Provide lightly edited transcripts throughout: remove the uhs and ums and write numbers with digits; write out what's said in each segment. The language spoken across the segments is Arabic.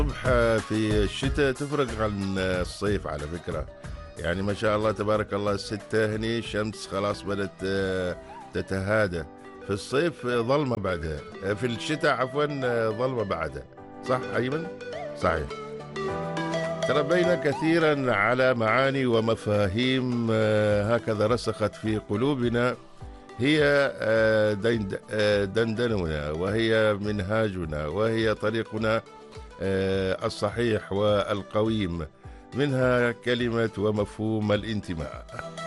الصبح في الشتاء تفرق عن الصيف على فكرة. يعني ما شاء الله تبارك الله، الستة هني الشمس خلاص بدأت تتهادى. في الصيف ظلمة بعدها، في الشتاء عفوا ظلمة بعدها. صح أيمن؟ صحيح. تربينا كثيرا على معاني ومفاهيم هكذا رسخت في قلوبنا. هي دندننا، وهي منهاجنا، وهي طريقنا الصحيح والقويم. منها كلمة ومفهوم الانتماء.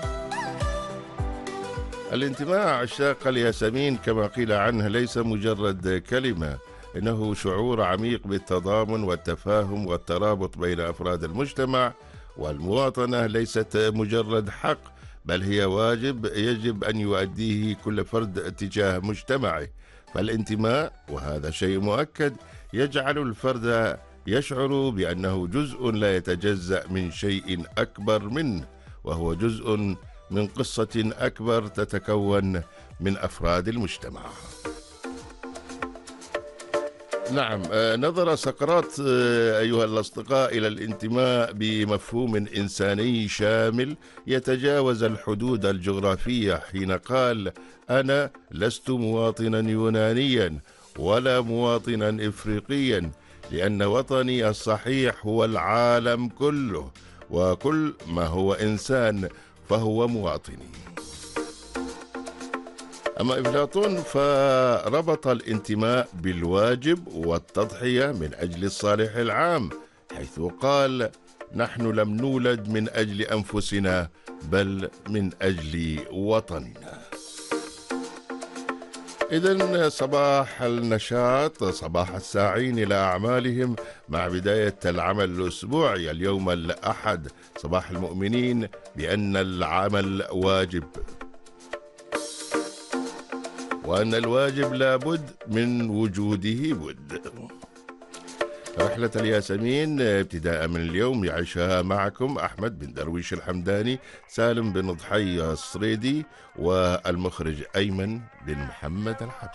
الانتماء عشاق الياسمين كما قيل عنه ليس مجرد كلمة، إنه شعور عميق بالتضامن والتفاهم والترابط بين أفراد المجتمع. والمواطنة ليست مجرد حق، بل هي واجب يجب أن يؤديه كل فرد تجاه مجتمعه. فالانتماء، وهذا شيء مؤكد، يجعل الفرد يشعر بأنه جزء لا يتجزأ من شيء أكبر منه، وهو جزء من قصة أكبر تتكون من أفراد المجتمع. نعم، نظر سقراط أيها الأصدقاء إلى الانتماء بمفهوم إنساني شامل يتجاوز الحدود الجغرافية، حين قال: أنا لست مواطنا يونانيا ولا مواطنا إفريقيا، لأن وطني الصحيح هو العالم كله، وكل ما هو إنسان فهو مواطني. أما أفلاطون فربط الانتماء بالواجب والتضحية من أجل الصالح العام، حيث قال: نحن لم نولد من أجل أنفسنا، بل من أجل وطننا. إذن صباح النشاط، صباح الساعين إلى أعمالهم، مع بداية العمل الأسبوعي اليوم الأحد، صباح المؤمنين بأن العمل واجب، وأن الواجب لابد من وجوده بد. رحلة الياسمين ابتداء من اليوم يعيشها معكم أحمد بن درويش الحمداني، سالم بن ضحي الصريدي، والمخرج أيمن بن محمد الحبس.